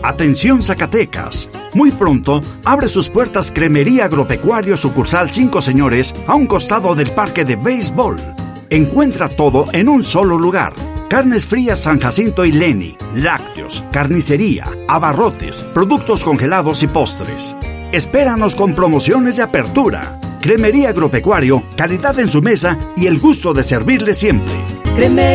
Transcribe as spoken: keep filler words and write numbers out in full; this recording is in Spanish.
Atención Zacatecas. Muy pronto abre sus puertas Cremería Agropecuario sucursal Cinco Señores a un costado del parque de béisbol. Encuentra todo en un solo lugar. Carnes frías San Jacinto y Leni, lácteos, carnicería, abarrotes, productos congelados y postres. Espéranos con promociones de apertura. Cremería Agropecuario, calidad en su mesa y el gusto de servirle siempre.